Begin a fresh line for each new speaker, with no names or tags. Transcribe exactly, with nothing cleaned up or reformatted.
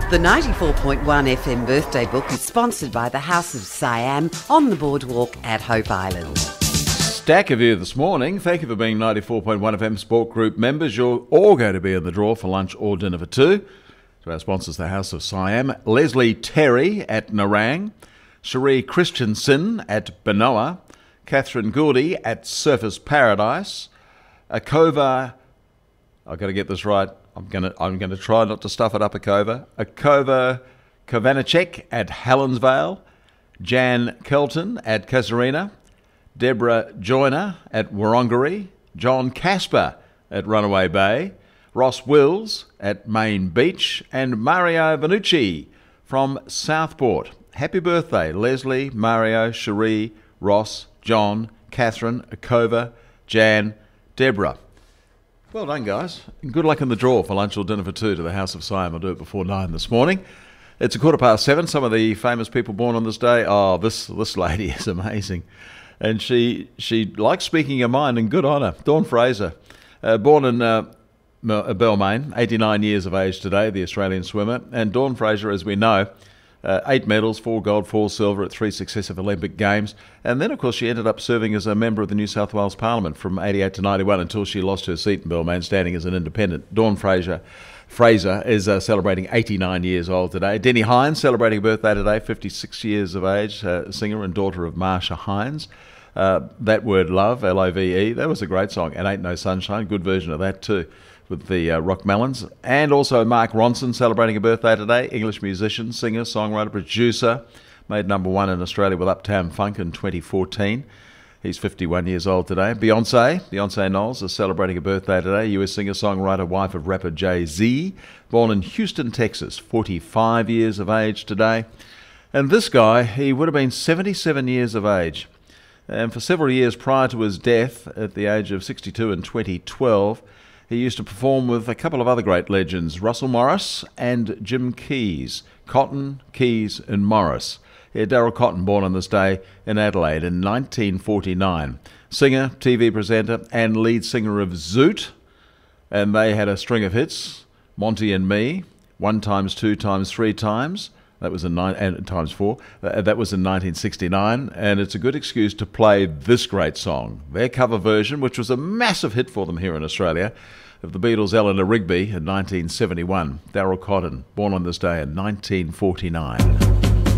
The ninety-four point one F M birthday book is sponsored by the House of Siam on the boardwalk at Hope Island.
Stack of you this morning. Thank you for being ninety-four point one F M Sport Group members. You're all going to be in the draw for lunch or dinner for two. To our sponsors, the House of Siam. Leslie Terry at Narang, Cherie Christensen at Benoa, Catherine Gourdy at Surfers Paradise, Akova, I've got to get this right, I'm going to I'm going to try not to stuff it up, Akova, Akova Kovanacek at Helensvale, Jan Kelton at Casuarina, Deborah Joyner at Wurrunggeri, John Casper at Runaway Bay, Ross Wills at Main Beach, and Mario Vanucci from Southport. Happy birthday, Leslie, Mario, Cherie, Ross, John, Catherine, Akova, Jan, Deborah. Well done, guys. Good luck in the draw for lunch or dinner for two to the House of Siam. I'll do it before nine this morning. It's a quarter past seven. Some of the famous people born on this day. Oh, this this lady is amazing. And she she likes speaking her mind, and good on her. Dawn Fraser, uh, born in uh, Balmain, eighty-nine years of age today, the Australian swimmer. And Dawn Fraser, as we know, uh, eight medals, four gold, four silver at three successive Olympic Games. And then, of course, she ended up serving as a member of the New South Wales Parliament from eighty-eight to ninety-one until she lost her seat in Balmain, standing as an independent. Dawn Fraser Fraser is uh, celebrating eighty-nine years old today. Denny Hines celebrating a birthday today, fifty-six years of age, uh, singer and daughter of Marsha Hines. Uh, that word love, L O V E, that was a great song. And Ain't No Sunshine, good version of that too, with the uh, Rock Melons. And also Mark Ronson celebrating a birthday today, English musician, singer, songwriter, producer, made number one in Australia with Uptown Funk in twenty fourteen. He's fifty-one years old today. Beyonce, Beyonce Knowles is celebrating a birthday today, U S singer, songwriter, wife of rapper Jay-Z, born in Houston, Texas, forty-five years of age today. And this guy, he would have been seventy-seven years of age. And for several years prior to his death, at the age of sixty-two in twenty twelve, he used to perform with a couple of other great legends, Russell Morris and Jim Keys. Cotton, Keys and Morris. Yeah, Daryl Cotton, born on this day in Adelaide in nineteen forty-nine. Singer, T V presenter and lead singer of Zoot. And they had a string of hits, Monty and Me, One Times, Two Times, Three Times. That was in nine, and times four. Uh, that was in nineteen sixty-nine, and it's a good excuse to play this great song. Their cover version, which was a massive hit for them here in Australia, of the Beatles' Eleanor Rigby in nineteen seventy-one. Daryl Cotton, born on this day in nineteen forty-nine.